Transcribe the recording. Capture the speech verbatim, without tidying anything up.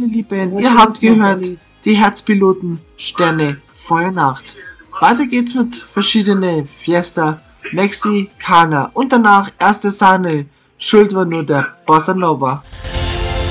Lieben, ihr habt gehört, die Herzpiloten, Sterne, Feuernacht. Weiter geht's mit verschiedenen Fiesta, Mexicana und danach erste Sahne. Schuld war nur der Bossa Nova.